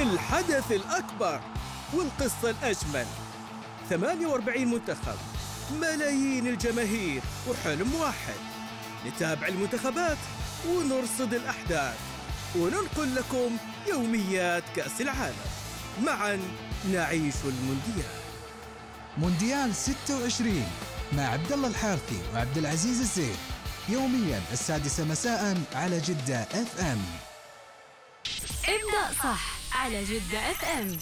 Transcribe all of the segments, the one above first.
الحدث الأكبر والقصة الأجمل. 48 منتخب، ملايين الجماهير، وحلم واحد: نتابع المنتخبات ونرصد الأحداث وننقل لكم يوميات كأس العالم. معا نعيش المونديال. مونديال 26 مع عبد الله الحارثي وعبد العزيز الزين، يوميا 6 مساء على جدة اف ام. ابدأ صح على جدة اف ام.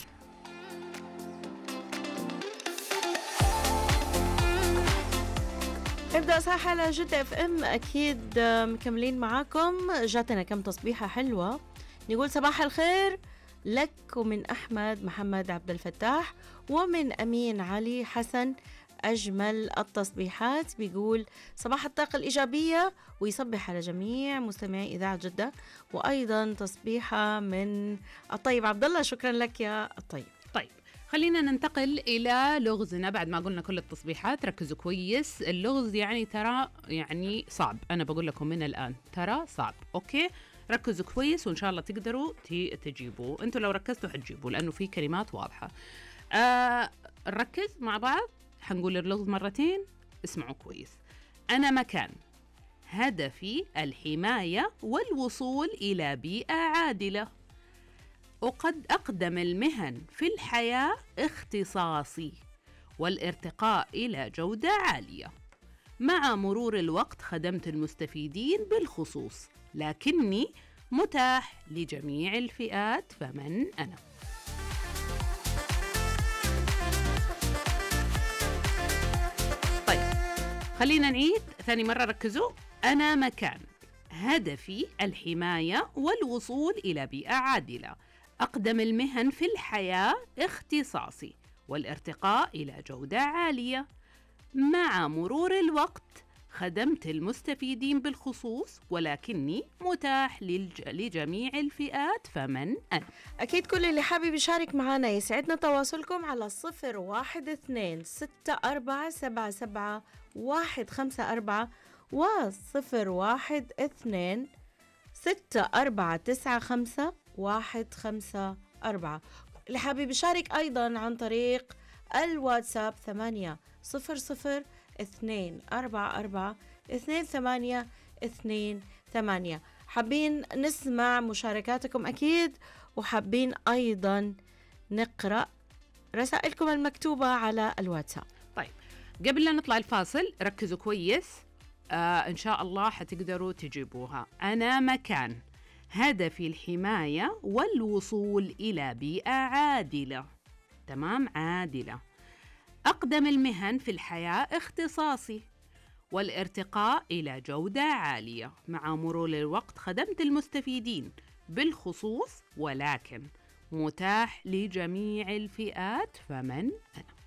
ابدأ صح على جدة اف ام. اكيد مكملين معاكم. جاتنا كم تصبيحة حلوة. نقول صباح الخير لك ومن أحمد محمد عبد الفتاح ومن أمين علي حسن. أجمل التصبيحات بيقول صباح الطاقة الإيجابية ويصبح على جميع مستمعي إذاعة جدة. وأيضا تصبيحة من الطيب عبد الله. شكرا لك يا الطيب. طيب خلينا ننتقل إلى لغزنا بعد ما قلنا كل التصبيحات. ركزوا كويس. اللغز يعني ترى يعني صعب، أنا بقول لكم من الآن ترى صعب. أوكي ركزوا كويس وإن شاء الله تقدروا تجيبوا. أنتوا لو ركزتوا حتجيبوا لأنه في كلمات واضحة. نركز مع بعض. حنقول اللغز مرتين، اسمعوا كويس. أنا مكان، هدفي الحماية والوصول إلى بيئة عادلة. وقد أقدم المهن في الحياة اختصاصي والارتقاء إلى جودة عالية. مع مرور الوقت خدمت المستفيدين بالخصوص، لكني متاح لجميع الفئات، فمن أنا؟ طيب خلينا نعيد ثاني مرة. ركزوا. أنا مكان، هدفي الحماية والوصول إلى بيئة عادلة. أقدم المهن في الحياة اختصاصي والارتقاء إلى جودة عالية. مع مرور الوقت خدمت المستفيدين بالخصوص، ولكني متاح لجميع الفئات، فمن أنا؟ أكيد كل اللي حابب يشارك معنا يسعدنا تواصلكم على 012-6477-154 و012-6495-154. اللي حابب يشارك أيضا عن طريق الواتساب 800-244-2828. حابين نسمع مشاركاتكم أكيد، وحابين أيضا نقرأ رسائلكم المكتوبة على الواتساب. طيب قبل لا نطلع الفاصل ركزوا كويس. إن شاء الله حتقدروا تجيبوها. أنا مكان، هدفي الحماية والوصول إلى بيئة عادلة. تمام، عادلة. أقدم المهن في الحياة اختصاصي والارتقاء إلى جودة عالية. مع مرور الوقت خدمت المستفيدين بالخصوص، ولكن متاح لجميع الفئات، فمن أنا؟